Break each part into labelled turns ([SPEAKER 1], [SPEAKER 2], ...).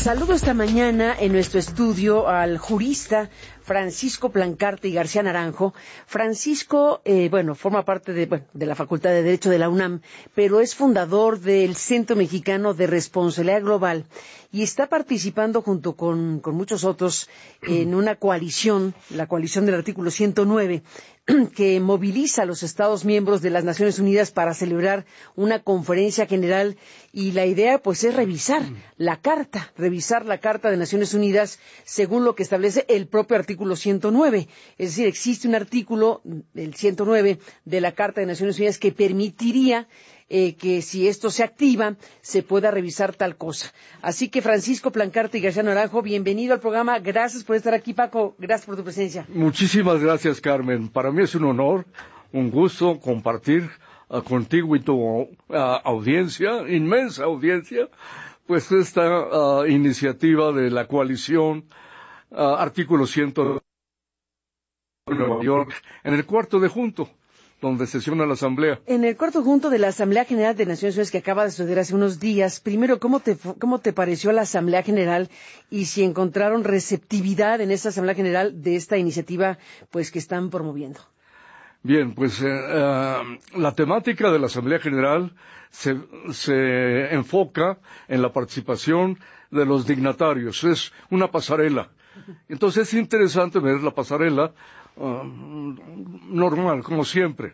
[SPEAKER 1] Saludo esta mañana en nuestro estudio al jurista Francisco Plancarte y García Naranjo. Francisco, forma parte de la Facultad de Derecho de la UNAM, pero es fundador del Centro Mexicano de Responsabilidad Global y está participando junto con muchos otros en una coalición, la coalición del artículo 109, que moviliza a los Estados miembros de las Naciones Unidas para celebrar una conferencia general, y la idea pues es revisar la Carta de Naciones Unidas según lo que establece el propio artículo 109. Es decir, existe un artículo, el 109 de la Carta de Naciones Unidas, que permitiría que si esto se activa, se pueda revisar tal cosa. Así que Francisco Plancarte y García Naranjo, bienvenido al programa. Gracias por estar aquí, Paco. Gracias por tu presencia.
[SPEAKER 2] Muchísimas gracias, Carmen. Para mí es un honor, un gusto compartir contigo y tu audiencia, inmensa audiencia, pues esta iniciativa de la coalición artículo 109 de Nueva York, en el cuarto de junto, donde sesiona la Asamblea.
[SPEAKER 1] En el cuarto junto de la Asamblea General de Naciones Unidas, que acaba de suceder hace unos días, primero, ¿cómo te pareció la Asamblea General y si encontraron receptividad en esa Asamblea General de esta iniciativa pues que están promoviendo?
[SPEAKER 2] Bien, pues la temática de la Asamblea General se enfoca en la participación de los dignatarios. Es una pasarela. Entonces es interesante ver la pasarela normal, como siempre.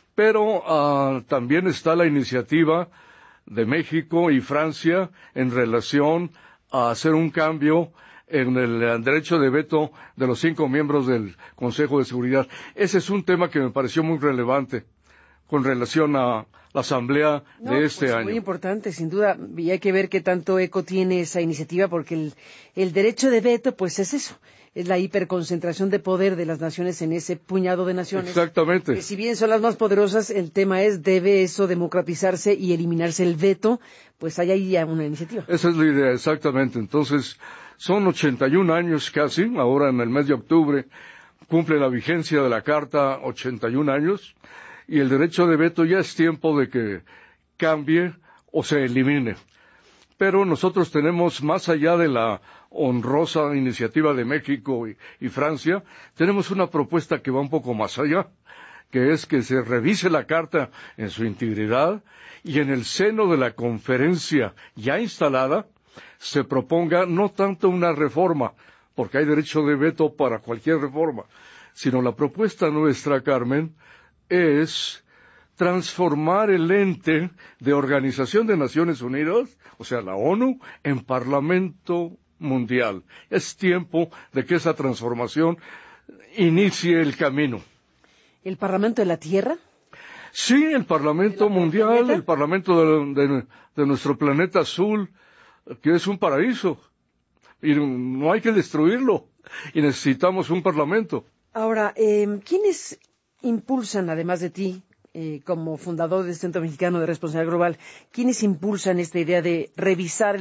[SPEAKER 2] Pero también está la iniciativa de México y Francia en relación a hacer un cambio en el derecho de veto de los 5 miembros del Consejo de Seguridad. Ese es un tema que me pareció muy relevante con relación a la asamblea de este año.
[SPEAKER 1] Muy importante, sin duda, y hay que ver qué tanto eco tiene esa iniciativa, porque el derecho de veto, pues es eso, es la hiperconcentración de poder de las naciones en ese puñado de naciones.
[SPEAKER 2] Exactamente.
[SPEAKER 1] Que si bien son las más poderosas, el tema es, ¿debe eso democratizarse y eliminarse el veto? Pues hay ahí ya una iniciativa.
[SPEAKER 2] Esa es la idea, exactamente. Entonces, son 81 años casi, ahora en el mes de octubre cumple la vigencia de la Carta 81 años, y el derecho de veto ya es tiempo de que cambie o se elimine. Pero nosotros tenemos, más allá de la honrosa iniciativa de México y Francia, tenemos una propuesta que va un poco más allá, que es que se revise la Carta en su integridad y en el seno de la conferencia ya instalada se proponga no tanto una reforma, porque hay derecho de veto para cualquier reforma, sino la propuesta nuestra, Carmen, es transformar el ente de Organización de Naciones Unidas, o sea, la ONU, en Parlamento Mundial. Es tiempo de que esa transformación inicie el camino.
[SPEAKER 1] ¿El Parlamento de la Tierra?
[SPEAKER 2] Sí, el Parlamento Mundial, el Parlamento de nuestro planeta azul, que es un paraíso, y no hay que destruirlo, y necesitamos un Parlamento.
[SPEAKER 1] Ahora, ¿quiénes impulsan, además de ti, como fundador del Centro Mexicano de Responsabilidad Global, quiénes impulsan esta idea de revisar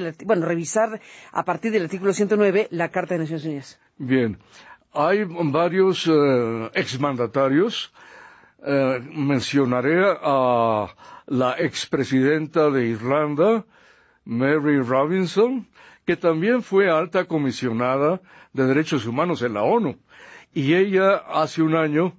[SPEAKER 1] a partir del artículo 109 la Carta de Naciones Unidas?
[SPEAKER 2] Bien, hay varios exmandatarios. Mencionaré a la expresidenta de Irlanda, Mary Robinson, que también fue alta comisionada de Derechos Humanos en la ONU, y ella hace un año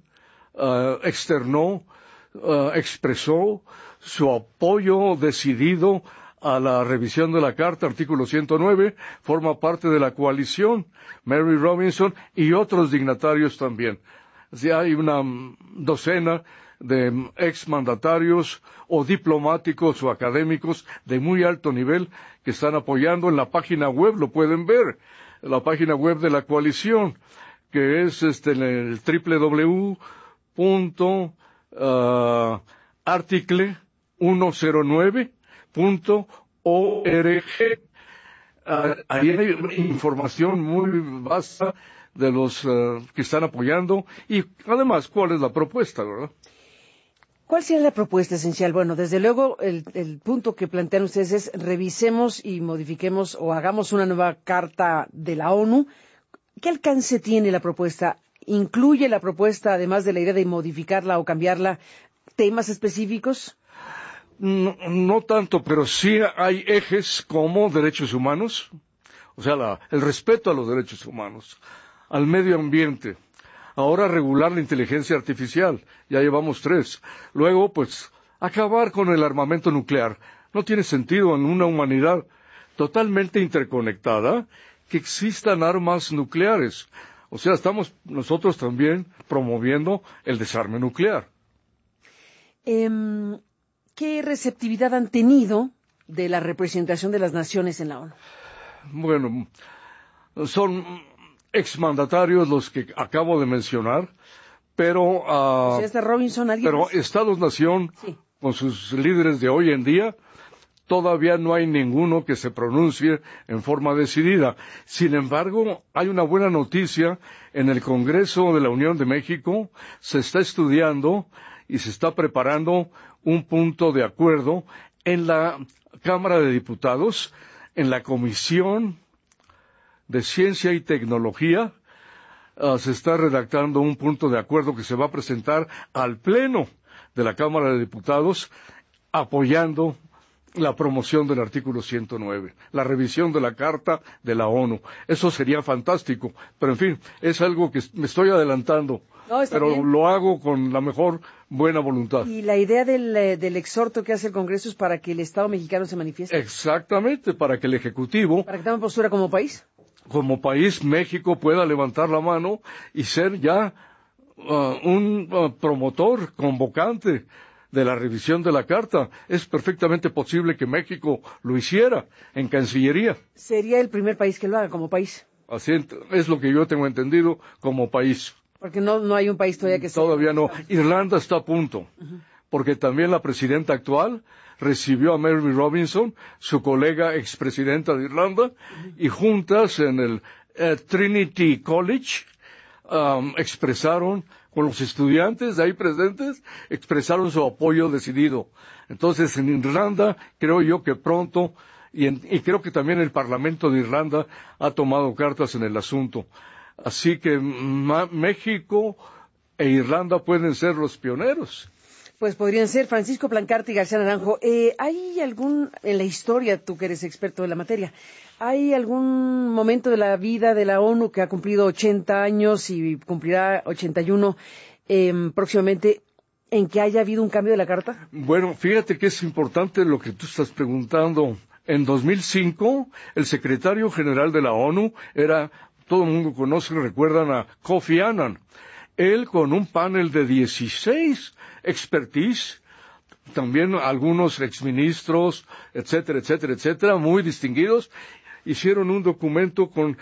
[SPEAKER 2] expresó su apoyo decidido a la revisión de la Carta, artículo 109, forma parte de la coalición, Mary Robinson y otros dignatarios también. Así hay una docena de exmandatarios o diplomáticos o académicos de muy alto nivel que están apoyando. En la página web lo pueden ver, la página web de la coalición, que es el www.article109.org. Ahí hay información muy vasta de los que están apoyando, y además, ¿cuál es la propuesta, verdad?
[SPEAKER 1] ¿Cuál sería la propuesta esencial? Bueno, desde luego, el punto que plantean ustedes es revisemos y modifiquemos o hagamos una nueva Carta de la ONU. ¿Qué alcance tiene la propuesta? ¿Incluye la propuesta, además de la idea de modificarla o cambiarla, temas específicos?
[SPEAKER 2] No tanto, pero sí hay ejes como derechos humanos, o sea, el respeto a los derechos humanos, al medio ambiente. Ahora regular la inteligencia artificial, ya llevamos 3. Luego, pues, acabar con el armamento nuclear. No tiene sentido en una humanidad totalmente interconectada que existan armas nucleares. O sea, estamos nosotros también promoviendo el desarme nuclear.
[SPEAKER 1] ¿Qué receptividad han tenido de la representación de las naciones en la ONU?
[SPEAKER 2] Bueno, son exmandatarios los que acabo de mencionar, pero,
[SPEAKER 1] O sea, Robinson,
[SPEAKER 2] pero
[SPEAKER 1] más?
[SPEAKER 2] Estados-nación,
[SPEAKER 1] sí,
[SPEAKER 2] con sus líderes de hoy en día, todavía no hay ninguno que se pronuncie en forma decidida. Sin embargo, hay una buena noticia. En el Congreso de la Unión de México se está estudiando y se está preparando un punto de acuerdo en la Cámara de Diputados, en la Comisión de Ciencia y Tecnología. Se está redactando un punto de acuerdo que se va a presentar al Pleno de la Cámara de Diputados, apoyando la promoción del artículo 109, la revisión de la Carta de la ONU. Eso sería fantástico, pero en fin, es algo que me estoy adelantando, pero
[SPEAKER 1] bien.
[SPEAKER 2] Lo hago con la mejor buena voluntad.
[SPEAKER 1] Y la idea del exhorto que hace el Congreso es para que el Estado mexicano se manifieste.
[SPEAKER 2] Exactamente, para que el Ejecutivo,
[SPEAKER 1] para que tome postura como país.
[SPEAKER 2] Como país, México pueda levantar la mano y ser ya un promotor, convocante de la revisión de la Carta. Es perfectamente posible que México lo hiciera en Cancillería.
[SPEAKER 1] Sería el primer país que lo haga como país.
[SPEAKER 2] Así es lo que yo tengo entendido como país.
[SPEAKER 1] Porque no hay un país todavía que sea.
[SPEAKER 2] Todavía no. Irlanda está a punto, porque también la presidenta actual recibió a Mary Robinson, su colega expresidenta de Irlanda, y juntas en el Trinity College expresaron, con los estudiantes de ahí presentes, expresaron su apoyo decidido. Entonces, en Irlanda, creo yo que pronto, y creo que también el Parlamento de Irlanda ha tomado cartas en el asunto. Así que México e Irlanda pueden ser los pioneros.
[SPEAKER 1] Pues podrían ser Francisco Plancarte y García Naranjo. ¿Hay algún, en la historia, tú que eres experto en la materia, hay algún momento de la vida de la ONU que ha cumplido 80 años y cumplirá 81 próximamente, en que haya habido un cambio de la Carta?
[SPEAKER 2] Bueno, fíjate que es importante lo que tú estás preguntando. En 2005, el secretario general de la ONU todo el mundo conoce y recuerdan a Kofi Annan. Él, con un panel de 16 expertise, también algunos exministros, etcétera, etcétera, etcétera, muy distinguidos, hicieron un documento con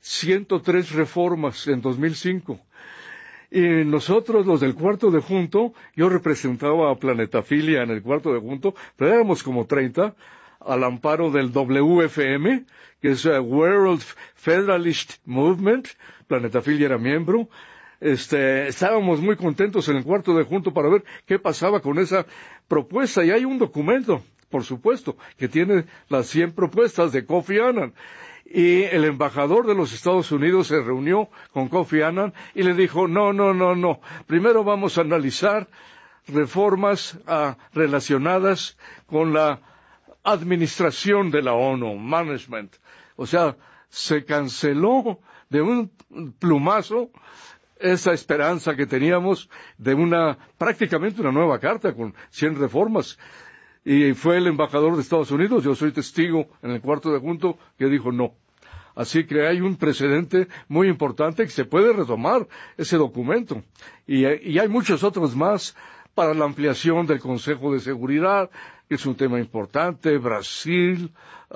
[SPEAKER 2] 103 reformas en 2005. Y nosotros, los del cuarto de junto, yo representaba a Planetafilia en el cuarto de junto, pero éramos como 30, al amparo del WFM, que es World Federalist Movement. Planetafilia era miembro. Estábamos muy contentos en el cuarto de junto para ver qué pasaba con esa propuesta. Y hay un documento, por supuesto, que tiene las 100 propuestas de Kofi Annan. Y el embajador de los Estados Unidos se reunió con Kofi Annan y le dijo, no. Primero vamos a analizar reformas relacionadas con la administración de la ONU, management. O sea, se canceló de un plumazo esa esperanza que teníamos de prácticamente una nueva carta con 100 reformas. Y fue el embajador de Estados Unidos, yo soy testigo en el cuarto de junto, que dijo no. Así que hay un precedente muy importante que se puede retomar ese documento. Y hay muchos otros más para la ampliación del Consejo de Seguridad, que es un tema importante. Brasil,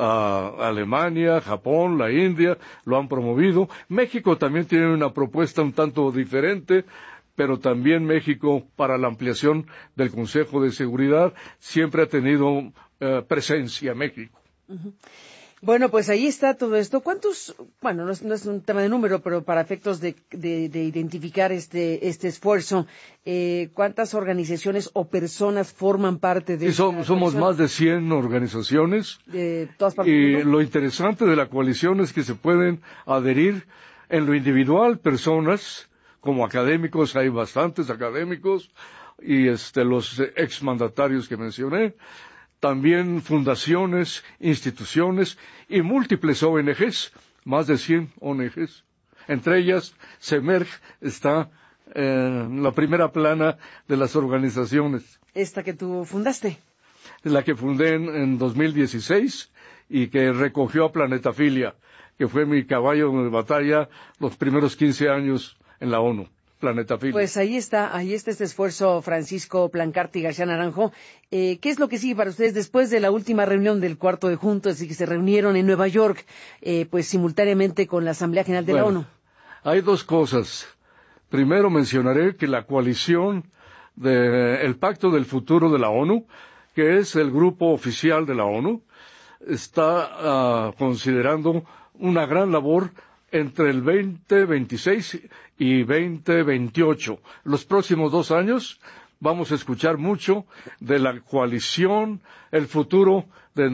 [SPEAKER 2] Alemania, Japón, la India lo han promovido. México también tiene una propuesta un tanto diferente, pero también México, para la ampliación del Consejo de Seguridad, siempre ha tenido presencia México.
[SPEAKER 1] Uh-huh. Bueno, pues ahí está todo esto. ¿Cuántos, bueno, no es un tema de número, pero para efectos de identificar este esfuerzo, cuántas organizaciones o personas forman parte de esta coalición?
[SPEAKER 2] Somos más de 100 organizaciones.
[SPEAKER 1] De todas partes
[SPEAKER 2] y
[SPEAKER 1] del mundo.
[SPEAKER 2] Lo interesante de la coalición es que se pueden adherir en lo individual personas, como académicos, hay bastantes académicos, y los exmandatarios que mencioné. también fundaciones, instituciones y múltiples ONGs, más de 100 ONGs. Entre ellas, SEMERG está en la primera plana de las organizaciones.
[SPEAKER 1] Esta que tú fundaste.
[SPEAKER 2] La que fundé en 2016 y que recogió a Planetafilia, que fue mi caballo de batalla los primeros 15 años en la ONU. Planetafilia.
[SPEAKER 1] Pues ahí está este esfuerzo, Francisco Plancarte y García Naranjo. ¿Qué es lo que sigue para ustedes después de la última reunión del Cuarto de Junto, así que se reunieron en Nueva York, pues simultáneamente con la Asamblea General de la ONU?
[SPEAKER 2] Hay dos cosas. Primero mencionaré que la coalición del Pacto del Futuro de la ONU, que es el grupo oficial de la ONU, está considerando una gran labor entre el 2026 y 2028. Los próximos 2 años vamos a escuchar mucho de la coalición, el futuro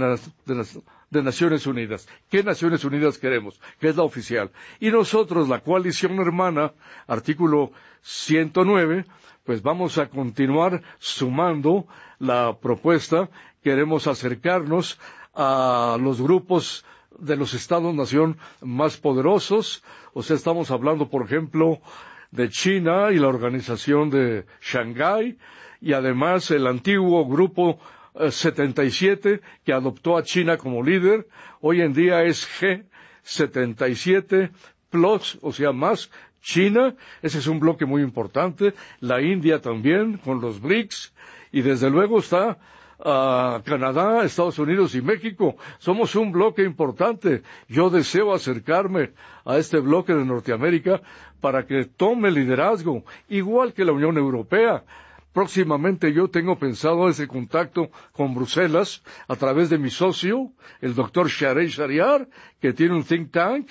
[SPEAKER 2] de Naciones Unidas. ¿Qué Naciones Unidas queremos? ¿Qué es la oficial? Y nosotros, la coalición hermana, artículo 109, pues vamos a continuar sumando la propuesta. Queremos acercarnos a los grupos de los Estados-nación más poderosos. O sea, estamos hablando, por ejemplo, de China y la organización de Shanghái, y además el antiguo grupo 77, que adoptó a China como líder. Hoy en día es G77 Plus, o sea, más China. Ese es un bloque muy importante. La India también, con los BRICS. Y desde luego está Canadá, Estados Unidos y México. Somos un bloque importante. Yo deseo acercarme a este bloque de Norteamérica para que tome liderazgo, igual que la Unión Europea. Próximamente yo tengo pensado ese contacto con Bruselas a través de mi socio, el doctor Sharey Shariar, que tiene un think tank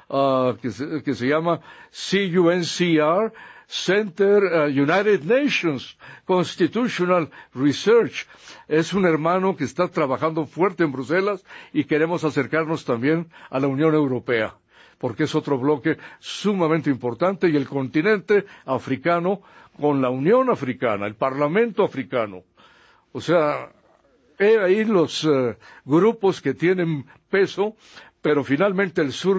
[SPEAKER 2] que se llama CUNCR, Center United Nations Constitutional Research. Es un hermano que está trabajando fuerte en Bruselas y queremos acercarnos también a la Unión Europea, porque es otro bloque sumamente importante, y el continente africano con la Unión Africana, el Parlamento Africano. O sea, he ahí los grupos que tienen peso, pero finalmente el sur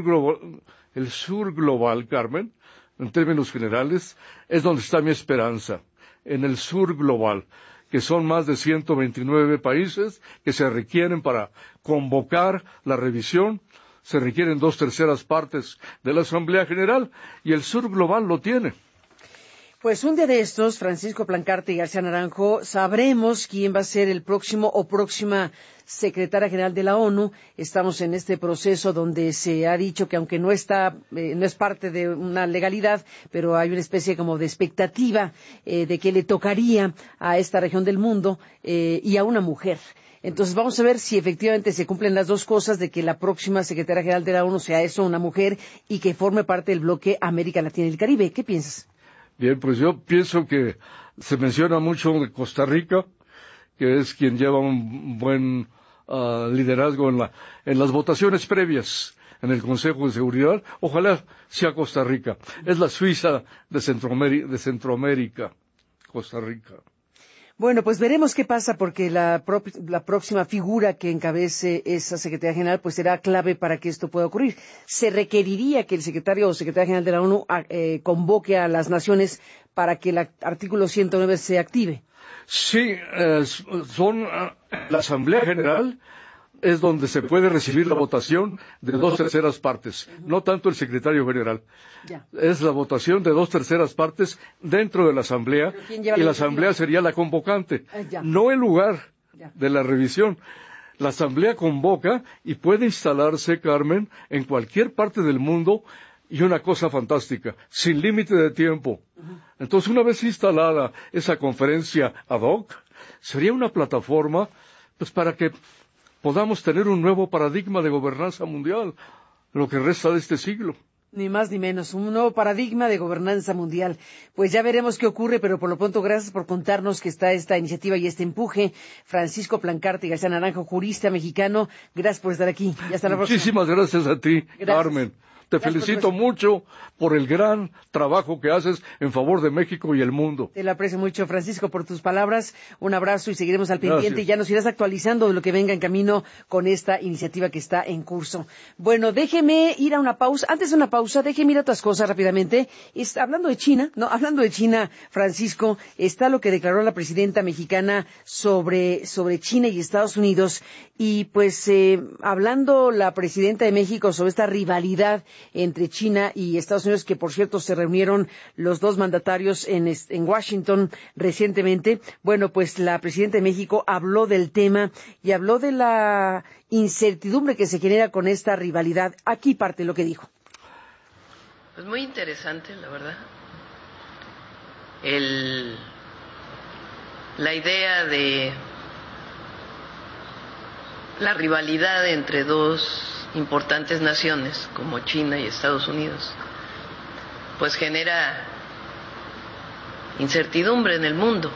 [SPEAKER 2] global, Carmen, en términos generales, es donde está mi esperanza, en el sur global, que son más de 129 países que se requieren para convocar la revisión. Se requieren 2/3 partes de la Asamblea General, y el sur global lo tiene.
[SPEAKER 1] Pues un día de estos, Francisco Plancarte y García Naranjo, sabremos quién va a ser el próximo o próxima secretaria general de la ONU. Estamos en este proceso donde se ha dicho que aunque no es parte de una legalidad, pero hay una especie como de expectativa de que le tocaría a esta región del mundo y a una mujer. Entonces vamos a ver si efectivamente se cumplen las dos cosas, de que la próxima secretaria general de la ONU sea una mujer, y que forme parte del bloque América Latina y el Caribe. ¿Qué piensas?
[SPEAKER 2] Bien, pues yo pienso que se menciona mucho de Costa Rica, que es quien lleva un buen liderazgo en las votaciones previas en el Consejo de Seguridad. Ojalá sea Costa Rica. Es la Suiza de Centroamérica, Costa Rica.
[SPEAKER 1] Bueno, pues veremos qué pasa, porque la próxima figura que encabece esa Secretaría General pues será clave para que esto pueda ocurrir. Se requeriría que el secretario o secretaria general de la ONU convoque a las naciones para que el artículo 109 se active.
[SPEAKER 2] Sí, la Asamblea General es donde se puede recibir la votación de 2/3 partes, no tanto el secretario general.
[SPEAKER 1] Ya.
[SPEAKER 2] Es la votación de 2/3 partes dentro de la Asamblea, y la Asamblea sería la convocante, no el lugar de la revisión. La Asamblea convoca y puede instalarse, Carmen, en cualquier parte del mundo, y una cosa fantástica, sin límite de tiempo. Entonces, una vez instalada esa conferencia ad hoc, sería una plataforma pues para que podamos tener un nuevo paradigma de gobernanza mundial, lo que resta de este siglo.
[SPEAKER 1] Ni más ni menos, un nuevo paradigma de gobernanza mundial. Pues ya veremos qué ocurre, pero por lo pronto gracias por contarnos que está esta iniciativa y este empuje. Francisco Plancarte y García Naranjo, jurista mexicano, gracias por estar aquí. Y hasta la próxima.
[SPEAKER 2] Muchísimas gracias a ti, Carmen. Te felicito mucho por el gran trabajo que haces en favor de México y el mundo.
[SPEAKER 1] Te lo aprecio mucho, Francisco, por tus palabras. Un abrazo y seguiremos al pendiente.
[SPEAKER 2] Gracias.
[SPEAKER 1] Y ya nos irás actualizando de lo que venga en camino con esta iniciativa que está en curso. Bueno, déjeme ir a una pausa. Antes de una pausa, déjeme ir a otras cosas rápidamente. Hablando de China, Francisco, está lo que declaró la presidenta mexicana sobre China y Estados Unidos. Y pues hablando la presidenta de México sobre esta rivalidad entre China y Estados Unidos, que por cierto se reunieron los dos mandatarios en Washington recientemente. Bueno, pues la presidenta de México habló del tema y habló de la incertidumbre que se genera con esta rivalidad. Aquí parte lo que dijo.
[SPEAKER 3] Pues muy interesante, la verdad. La idea de la rivalidad entre dos importantes naciones como China y Estados Unidos, pues genera incertidumbre en el mundo.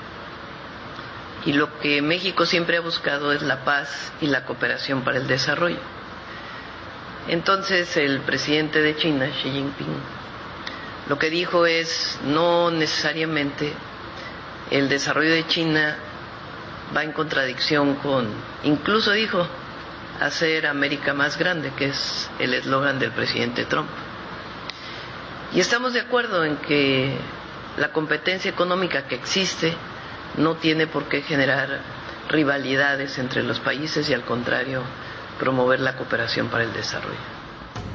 [SPEAKER 3] Y lo que México siempre ha buscado es la paz y la cooperación para el desarrollo. Entonces el presidente de China, Xi Jinping, lo que dijo es: no necesariamente el desarrollo de China va en contradicción con, incluso dijo, hacer América más grande, que es el eslogan del presidente Trump. Y estamos de acuerdo en que la competencia económica que existe no tiene por qué generar rivalidades entre los países y, al contrario, promover la cooperación para el desarrollo.